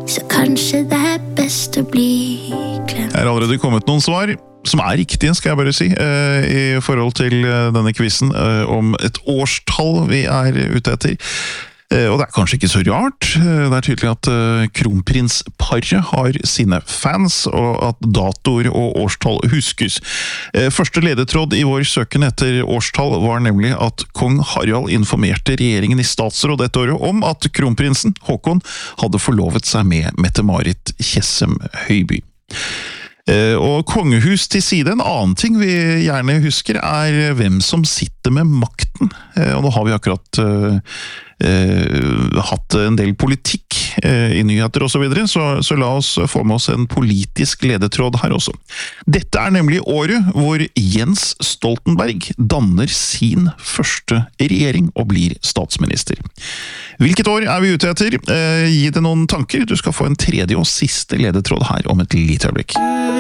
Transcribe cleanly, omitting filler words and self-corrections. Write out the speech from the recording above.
så kanskje det best å bli glemt. Det allerede kommet noen svar, som riktige, skal jeg bare si, i forhold til denne quizen om et årstall vi ute etter. Og det kanskje ikke så rart. Det tydelig at kronprinsparet har sine fans, og at datoer og årstall huskes. Første ledetråd i vår søken etter årstall var nemlig at kong Harald informerte regjeringen i statsråd dette året om at kronprinsen, Håkon, hadde forlovet seg med Mette-Marit Tjessem Høiby. Og kongehus til side, en annen ting vi gjerne husker hvem som sitter med makten. Og nå har vi akkurat hatt en del politikk i nyheter og så videre, så la oss få med oss en politisk ledetråd her også. Dette nemlig året hvor Jens Stoltenberg danner sin første regjering og blir statsminister. Hvilket år vi ute etter? Gi det noen tanker. Du skal få en tredje og siste ledetråd her om et lite øyeblikk.